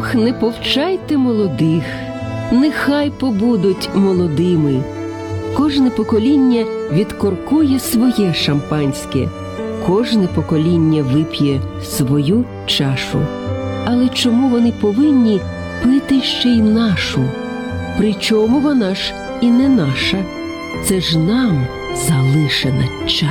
Ох, не повчайте молодих, нехай побудуть молодими. Кожне покоління відкоркує своє шампанське, кожне покоління вип'є свою чашу. Але чому вони повинні пити ще й нашу? Причому вона ж і не наша, це ж нам залишена чаша.